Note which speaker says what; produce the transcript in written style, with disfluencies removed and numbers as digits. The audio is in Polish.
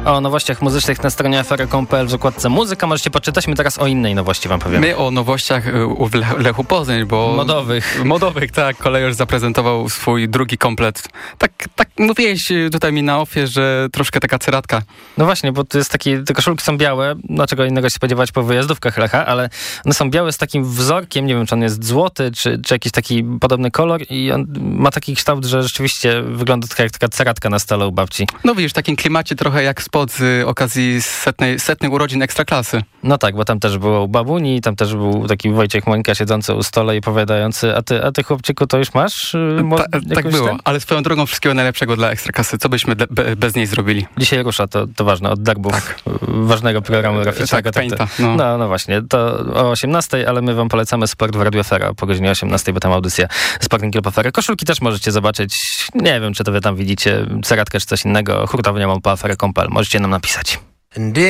Speaker 1: O nowościach muzycznych na stronie afera.com.pl w zakładce muzyka możecie poczytać. My teraz o innej nowości wam powiemy.
Speaker 2: My o nowościach w Lechu Poznań, bo... Modowych, tak. Kolejorz zaprezentował swój drugi komplet. Tak mówiłeś tutaj mi na ofie, że troszkę taka ceratka.
Speaker 1: No właśnie, bo to jest te koszulki są białe, czego innego się spodziewać po wyjazdówkach Lecha, ale one są białe z takim wzorkiem, nie wiem, czy on jest złoty, czy jakiś taki podobny kolor i on ma taki kształt, że rzeczywiście wygląda jak taka ceratka na stole u babci.
Speaker 2: No widzisz, w takim klimacie trochę jak spod z okazji setnych urodzin Ekstraklasy.
Speaker 1: No tak, bo tam też było u babuni, tam też był taki Wojciech Mońka siedzący u stole i opowiadający, a ty chłopczyku, to już masz?
Speaker 2: Tak było, ale swoją drogą wszystkiego najlepszego dla Ekstraklasy. Co byśmy bez niej zrobili?
Speaker 1: Dzisiaj rusza, to ważne, od derbów ważnego programu graficznego.
Speaker 2: Tak, Painta.
Speaker 1: No właśnie, to o 18:00, ale my wam polecamy Sport w Radiu Afera po godzinie 18:00, bo tam audycja Sporting Club Afera. Koszulki też możecie zobaczyć. Nie wiem, czy to wy tam widzicie ceratkę czy coś innego. Hurtownia mam po afera.com.pl. Możecie nam napisać.